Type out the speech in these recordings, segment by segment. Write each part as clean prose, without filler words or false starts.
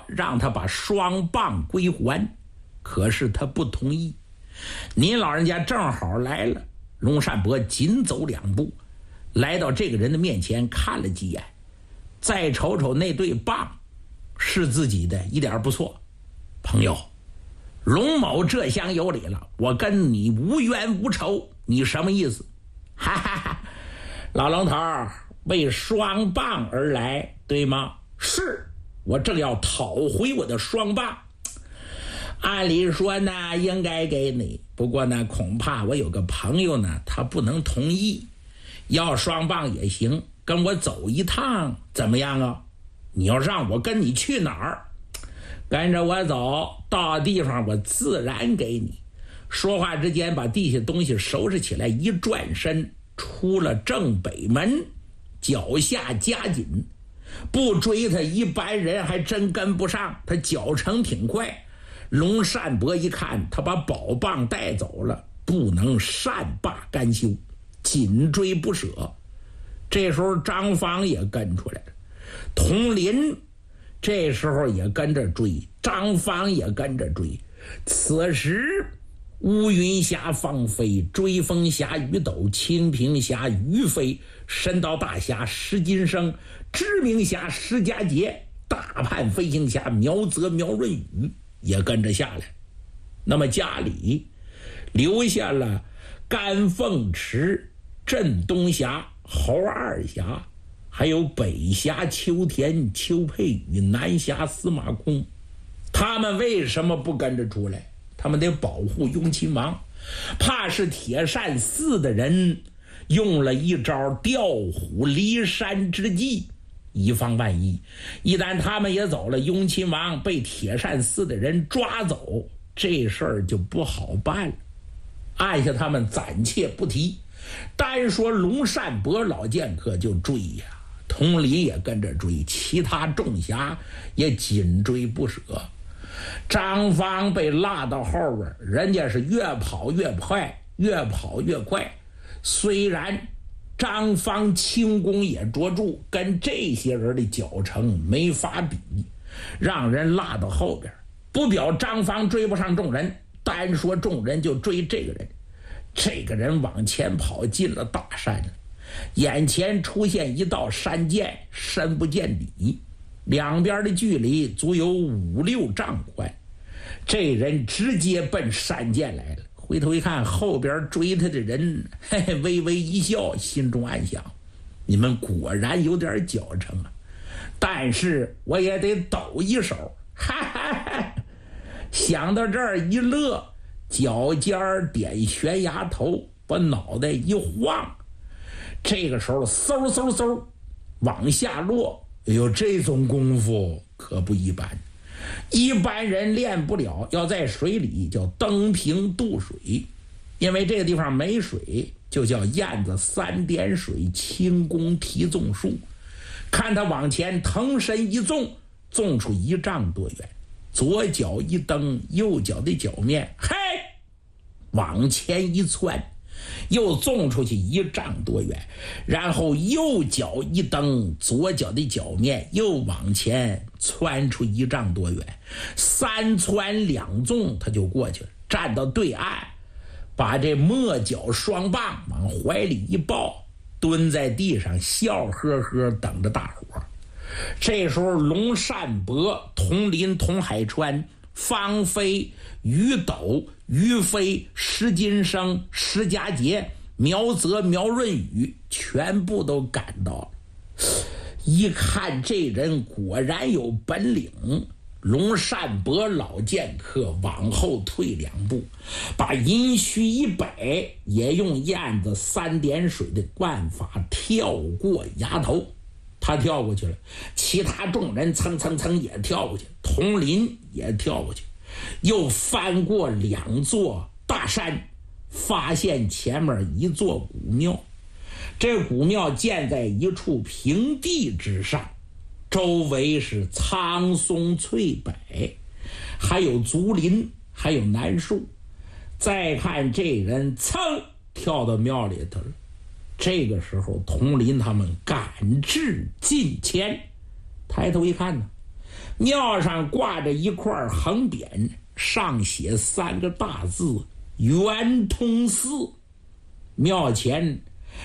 让他把双棒归还，可是他不同意。您老人家正好来了。龙善伯紧走2步，来到这个人的面前，看了几眼，再瞅瞅那对棒，是自己的，一点不错。朋友，龙某这厢有礼了，我跟你无冤无仇，你什么意思？哈哈哈，老龙头为双棒而来，对吗？是，我正要讨回我的双棒。按理说呢，应该给你，不过呢，恐怕我有个朋友呢，他不能同意。要双棒也行，跟我走一趟怎么样啊？你要让我跟你去哪儿？跟着我走，到地方我自然给你。说话之间，把地下东西收拾起来，一转身出了正北门，脚下加紧，不追他一般人还真跟不上，他脚程挺快。龙善伯一看他把宝棒带走了，不能善罢甘休，紧追不舍。这时候张方也跟出来了，佟林这时候也跟着追，张方也跟着追。此时乌云峡放飞，追风峡雨斗，清平峡于飞，神刀大侠石金生，知名峡石家杰，大叛飞行侠苗泽苗润宇也跟着下来。那么家里留下了甘凤池、镇东峡、侯二峡，还有北峡秋田、邱佩宇、南峡司马空。他们为什么不跟着出来？他们得保护雍亲王，怕是铁扇寺的人用了一招调虎离山之计，以防万一。一旦他们也走了，雍亲王被铁扇寺的人抓走，这事儿就不好办了。按下他们暂且不提，单说龙善伯老剑客就追呀，佟林也跟着追，其他众侠也紧追不舍。张方被落到后边，人家是越跑越快，越跑越快。虽然张方轻功也卓著，跟这些人的脚程没法比，让人落到后边。不表张方追不上众人，单说众人就追这个人。这个人往前跑进了大山了，眼前出现一道山涧，深不见底，两边的距离足有5-6丈宽。这人直接奔山涧来了，回头一看后边追他的人，嘿嘿，微微一笑，心中暗想，你们果然有点脚程啊，但是我也得抖一手，哈哈哈。想到这儿一乐，脚尖点悬崖头，把脑袋一晃，这个时候嗖嗖嗖往下落。哎呦，这种功夫可不一般，一般人练不了，要在水里叫登平渡水。因为这个地方没水，就叫燕子3点水，轻功提纵术。看他往前腾身一纵，纵出1丈多远，左脚一蹬，右脚的脚面嘿往前一窜，又纵出去1丈多远，然后右脚一蹬，左脚的脚面又往前窜出1丈多远，3窜2纵他就过去了，站到对岸，把这末脚双棒往怀里一抱，蹲在地上笑呵呵等着大伙。这时候龙善伯、佟林、佟海川、方飞、于斗、于飞、石金生、石家杰、苗泽、苗润宇全部都赶到了。一看这人果然有本领，龙善伯老剑客往后退2步，把阴虚一摆，也用燕子3点水的办法跳过崖头。他跳过去了，其他众人蹭蹭蹭也跳过去，佟林也跳过去，又翻过2座大山，发现前面一座古庙。这古庙建在一处平地之上，周围是苍松翠柏，还有竹林，还有楠树。再看这人噌跳到庙里头了。这个时候佟林他们赶至近前，抬头一看呢， 庙上挂着一块横匾，上写3个大字圆通寺。庙前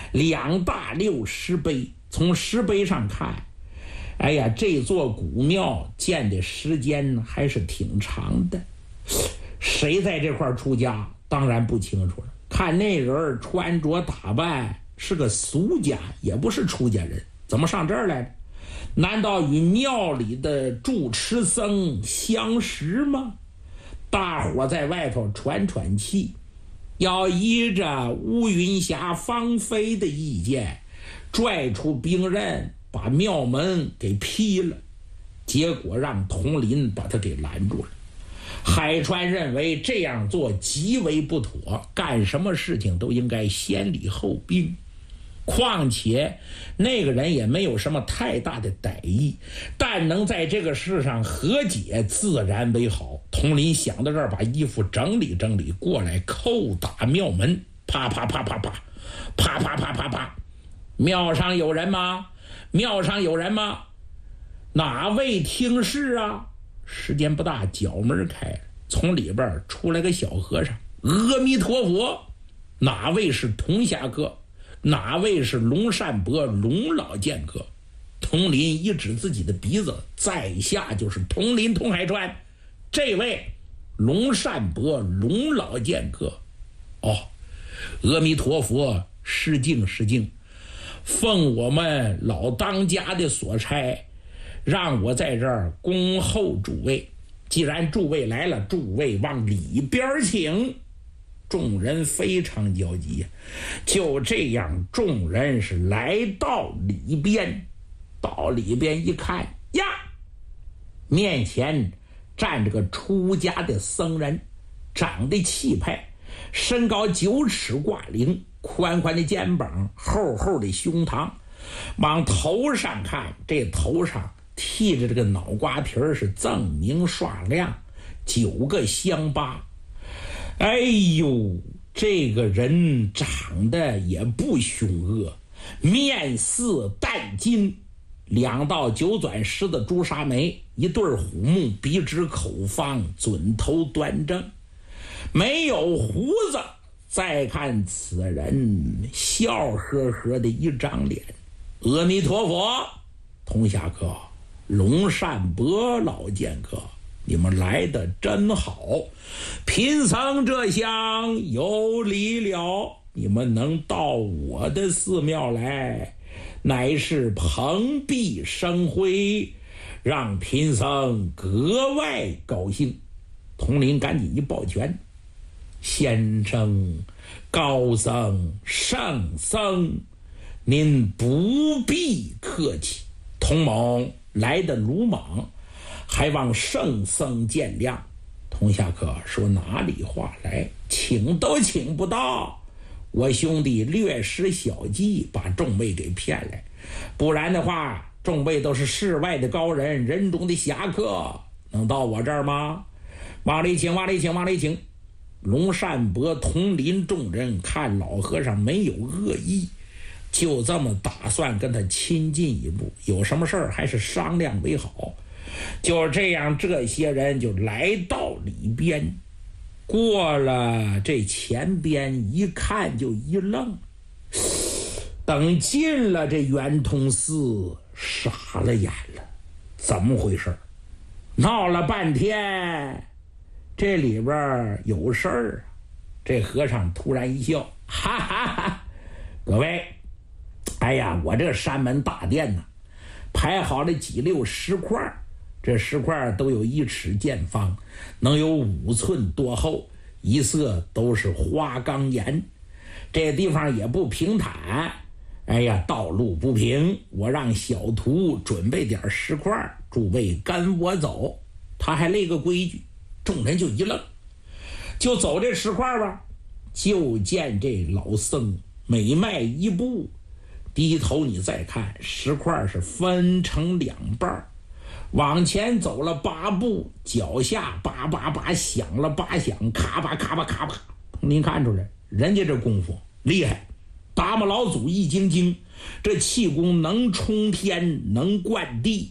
2大溜石碑，从石碑上看，哎呀，这座古庙建的时间还是挺长的。谁在这块出家当然不清楚了，看那人穿着打扮是个俗家，也不是出家人，怎么上这儿来了？难道与庙里的住持僧相识吗？大伙在外头喘喘气，要依着乌云霞芳菲的意见，拽出兵刃把庙门给劈了，结果让统领把他给拦住了。海川认为这样做极为不妥，干什么事情都应该先礼后兵，况且那个人也没有什么太大的歹意，但能在这个事上和解自然为好。统领想到这儿，把衣服整理整理过来，叩打庙门，啪啪啪啪啪啪啪啪啪啪，庙上有人吗？庙上有人吗？哪位听事啊？时间不大，角门开了，从里边出来个小和尚。阿弥陀佛，哪位是铜侠客？哪位是龙善伯龙老剑客？统领一指自己的鼻子，在下就是统领童海川，这位龙善伯龙老剑客。哦，阿弥陀佛，失敬失敬，奉我们老当家的所差，让我在这儿恭候诸位。既然诸位来了，诸位往里边请。众人非常焦急，就这样，众人是来到里边。到里边一看呀，面前站着个出家的僧人，长得气派，身高9尺挂领，宽宽的肩膀，厚厚的胸膛。往头上看，这头上剃着这个脑瓜皮是锃明刷亮，9个香疤。哎呦，这个人长得也不凶恶，面似淡金，2道9转10的朱砂眉，一对虎目，鼻直口方，准头端正，没有胡子。再看此人笑呵呵的一张脸。阿弥陀佛，童侠客，龙善伯老剑客，你们来得真好，贫僧这厢有礼了。你们能到我的寺庙来，乃是蓬荜生辉，让贫僧格外高兴。统领赶紧一抱拳，先生、高僧、圣僧，您不必客气。同盟来的鲁莽，还望圣僧见谅。童侠客说哪里话来，请都请不到，我兄弟略施小计，把众位给骗来，不然的话，众位都是世外的高人，人中的侠客，能到我这儿吗？往里请，往里请，往里请。龙善伯统领众人看老和尚没有恶意，就这么打算跟他亲近一步，有什么事儿还是商量为好。就这样，这些人就来到里边，过了这前边一看就一愣，等进了这圆通寺，傻了眼了，怎么回事？闹了半天，这里边有事儿。这和尚突然一笑，哈哈哈，各位，哎呀，我这山门大殿呢，排好了几溜石块，这石块都有1尺见方，能有5寸多厚，一色都是花岗岩。这地方也不平坦，哎呀，道路不平，我让小徒准备点石块，诸位跟我走。他还立个规矩，众人就一愣，就走这石块吧。就见这老僧每迈一步，低头你再看，石块是分成2半，往前走了8步，脚下叭叭叭响了8响，咔吧咔吧咔吧。您看出来，人家这功夫厉害，达摩老祖易筋经，这气功能冲天能灌地，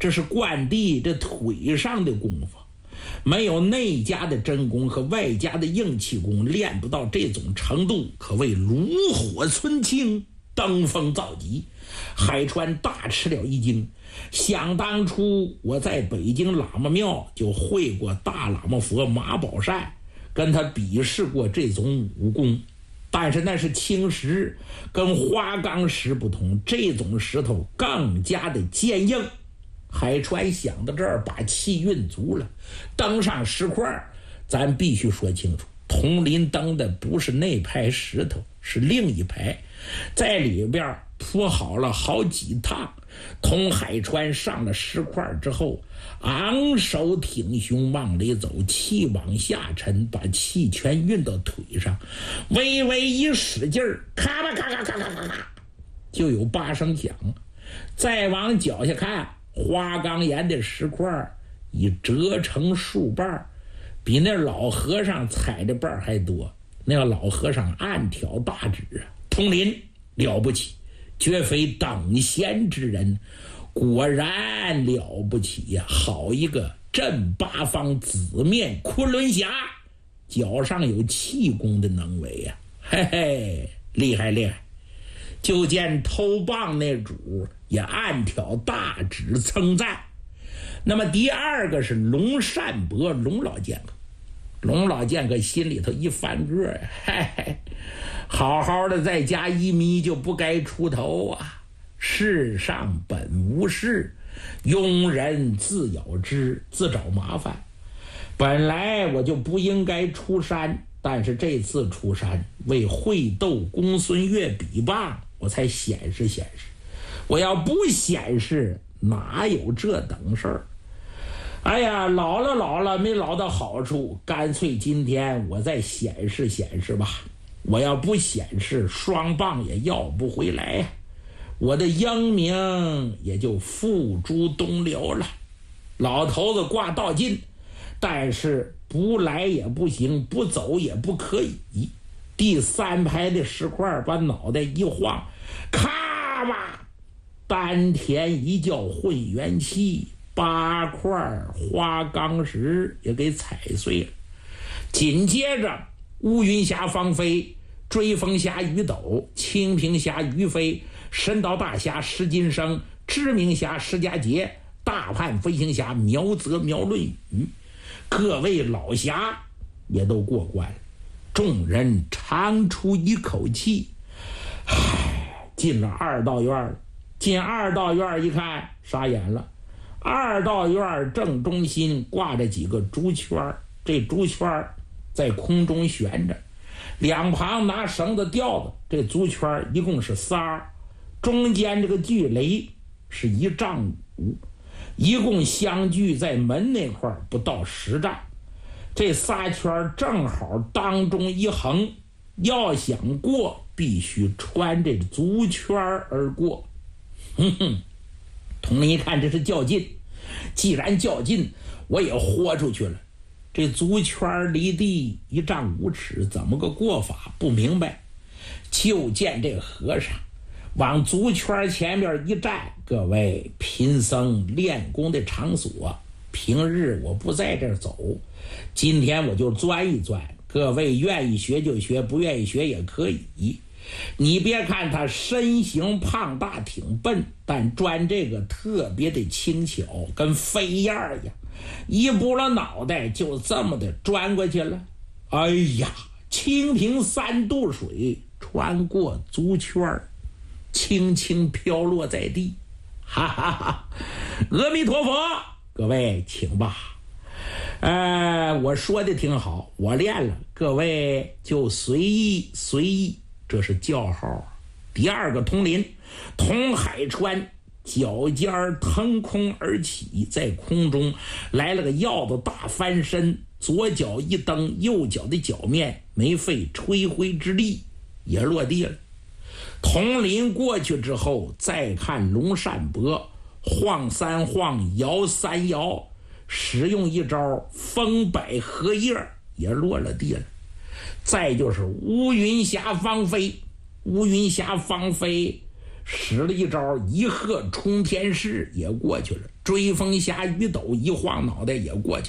这是关帝这腿上的功夫，没有内家的真功和外家的硬气功，练不到这种程度，可谓炉火纯青，登峰造极。海川大吃了一惊，想当初我在北京喇嘛庙就会过大喇嘛佛马宝善，跟他比试过这种武功，但是那是青石，跟花岗石不同，这种石头更加的坚硬。海川想到这儿，把气运足了，登上石块。咱必须说清楚，佟林登的不是那排石头，是另一排，在里边铺好了好几趟。佟海川上了石块之后，昂首挺胸往里走，气往下沉，把气全运到腿上，微微一使劲儿，咔吧咔咔咔咔咔咔，就有8声响。再往脚下看，花岗岩的石块已折成数瓣，比那老和尚踩的瓣还多。那个老和尚暗挑大指啊，佟林了不起，绝非等闲之人，果然了不起呀！好一个镇八方紫面昆仑侠，脚上有气功的能为呀！嘿嘿，厉害厉害！就见偷棒那主也暗挑大指称赞。那么第二个是龙善伯，龙老剑客。龙老剑客心里头一翻个，嘿嘿，好好的在家一迷就不该出头啊！世上本无事，庸人自咬之，自找麻烦。本来我就不应该出山，但是这次出山为会斗公孙越比棒，我才显示显示。我要不显示，哪有这等事儿？哎呀，老了没捞到好处，干脆今天我再显示显示吧。我要不显示，双棒也要不回来呀，我的英名也就付诸东流了。老头子挂道尽，但是不来也不行，不走也不可以。第3排的石块把脑袋一晃，咔吧，丹田一叫混元气，8块花岗石也给踩碎了。紧接着乌云峡方飞，追风峡于斗，清平峡于飞，神刀大侠石金生，知名峡石家杰，大判飞行侠苗泽苗论宇，各位老侠也都过关了。众人长出一口气，进了二道院了。进二道院一看，傻眼了。二道院正中心挂着几个竹圈，这竹圈在空中悬着，两旁拿绳子吊的。这竹圈一共是仨，中间这个巨雷是1丈5，一共相距在门那块不到10丈。这仨圈正好当中一横，要想过必须穿这竹圈而过。佟林一看这是较劲，既然较劲，我也豁出去了。这竹圈离地1丈5尺，怎么个过法不明白。就见这和尚往竹圈前面一站，各位贫僧练功的场所，平日我不在这儿走，今天我就钻一钻，各位愿意学就学，不愿意学也可以。你别看他身形胖大挺笨，但钻这个特别的轻巧，跟飞燕一样，一拨了脑袋就这么的钻过去了。哎呀，清平3渡水穿过竹圈，轻轻飘落在地。哈哈哈，阿弥陀佛，各位请吧。我说的挺好，我练了，各位就随意随意，这是叫号。第二个佟林，佟海川脚尖腾空而起，在空中来了个鹞子大翻身，左脚一蹬，右脚的脚面没费吹灰之力也落地了。佟林过去之后，再看龙善伯晃3晃，摇3摇，使用一招风摆荷叶也落了地了。再就是乌云霞方飞，乌云霞方飞使了一招一鹤冲天式也过去了。 追风侠于斗一晃脑袋也过去。